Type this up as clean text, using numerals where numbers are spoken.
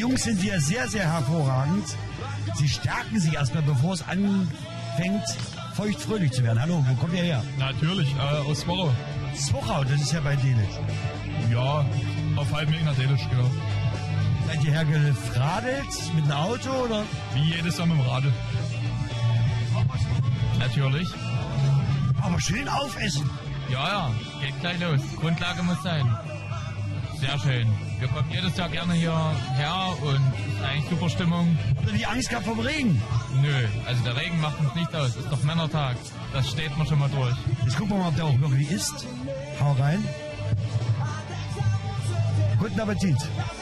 Jungs sind hier sehr, sehr hervorragend. Sie stärken sich erstmal, bevor es anfängt, feuchtfröhlich zu werden. Hallo, wo kommt ihr her? Natürlich, aus Zwochau. Zwochau, das ist ja bei Delitzsch. Ja, auf halb Weg nach Delitzsch, genau. Seid ihr hergefradelt mit einem Auto oder? Wie jedes Jahr mit dem Rade. Natürlich. Aber schön aufessen. Ja, geht gleich los. Grundlage muss sein. Sehr schön. Wir kommen jedes Jahr gerne hierher und es ist eigentlich super Stimmung. Habt ihr die Angst gehabt vom Regen? Nö, also der Regen macht uns nicht aus. Ist doch Männertag. Das steht man schon mal durch. Jetzt gucken wir mal, ob der auch wirklich isst. Hau rein. Guten Appetit.